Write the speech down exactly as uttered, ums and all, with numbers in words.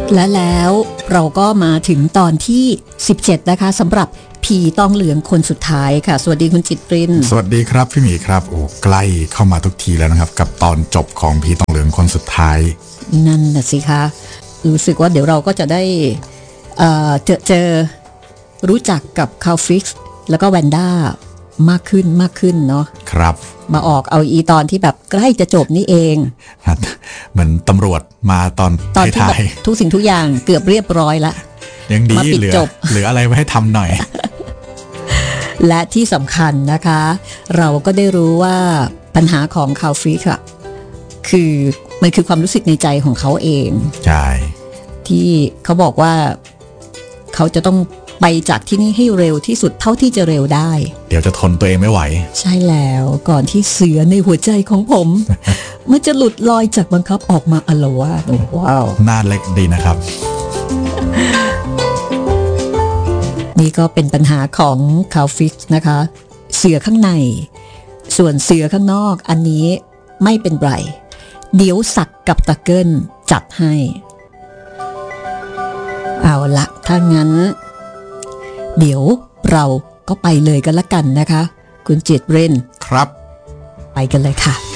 และแล้วเราก็มาถึงตอนที่สิบเจ็ดนะคะสำหรับผีตองเหลืองคนสุดท้ายค่ะสวัสดีคุณจิตรินสวัสดีครับพี่หมีครับโอ้ใกล้เข้ามาทุกทีแล้วนะครับกับตอนจบของผีตองเหลืองคนสุดท้ายนั่นน่ะสิคะรู้สึกว่าเดี๋ยวเราก็จะได้เอ่อเจอเจอรู้จักกับคาลฟิกซ์แล้วก็แวนด้ามากขึ้นมากขึ้นเนาะครับมาออกเอาอีตอนที่แบบใกล้จะจบนี่เองเหมือนตำรวจมาตอนตอนที่แบบทุกสิ่งทุกอย่างเกือบเรียบร้อยละยังดีเหลือเหลืออะไรไว้ให้ทำหน่อยและที่สำคัญนะคะเราก็ได้รู้ว่าปัญหาของคาลฟิกซ์อะคือมันคือความรู้สึกในใจของเขาเองใช่ที่เขาบอกว่าเขาจะต้องไปจากที่นี่ให้เร็วที่สุดเท่าที่จะเร็วได้เดี๋ยวจะทนตัวเองไม่ไหวใช่แล้วก่อนที่เสือในหัวใจของผม มันจะหลุดลอยจากบังคับออกมาอลวาดว้าวหน้าเล็กดีนะครับนี่ก็เป็นปัญหาของคาลฟิกซ์นะคะเสือข้างในส่วนเสือข้างนอกอันนี้ไม่เป็นไรเดี๋ยวสักกับตะเกิลจัดให้เอาละถ้างั้นเดี๋ยวเราก็ไปเลยกันละกันนะคะคุณจิตเรนครับไปกันเลยค่ะ